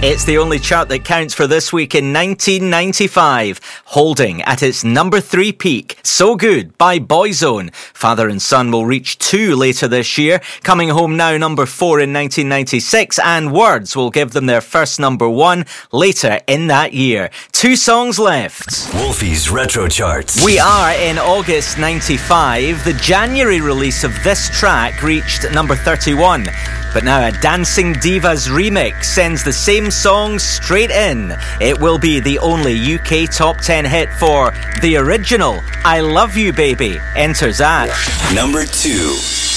It's the only chart that counts for this week in 1995, holding at its number 3 peak. So Good by Boyzone. Father and Son will reach 2 later this year. Coming Home Now, number 4 in 1996, and Words will give them their first number 1 later in that year. 2 songs left. Wolfie's Retro Charts. We are in August 95. The January release of this track reached number 31. But now a Dancing Divas remix sends the same song straight in. It will be the only UK top 10 hit for the original I Love You Baby enters at number 2.